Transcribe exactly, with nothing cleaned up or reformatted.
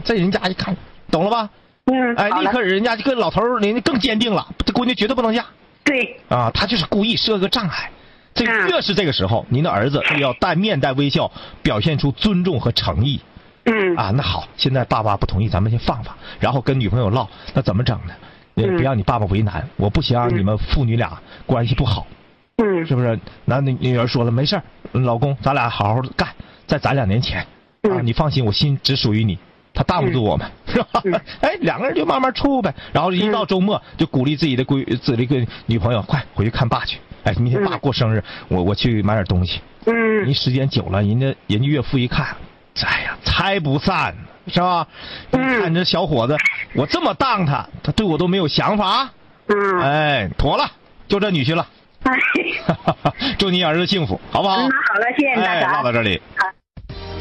这人家一看，懂了吧？ 嗯， 哎，立刻人家这个老头儿，人家更坚定了，这闺女绝对不能嫁。 对。 啊，他就是故意设个障碍。这越是这个时候，您的儿子要带面带微笑，表现出尊重和诚意。 嗯。 啊，那好，现在爸爸不同意，咱们先放放，然后跟女朋友唠，那怎么整呢？也别让你爸爸为难，我不想让你们父女俩关系不好。 嗯。 是不是？那女女儿说了，没事儿，老公，咱俩好好干，在咱两年前，啊，你放心，我心只属于你。他挡不住我们，是吧？哎，两个人就慢慢处呗。然后一到周末，就鼓励自己的闺自己的女朋友，快回去看爸去。哎，明天爸过生日，我我去买点东西。嗯。人时间久了，人家人家岳父一看，哎呀，拆不散，是吧？你看这小伙子，我这么当他，他对我都没有想法。嗯。哎，妥了，就这女婿了。哎。祝你儿子幸福，好不好？ 嗯，好了，谢谢大家。 哎，唠到这里。好。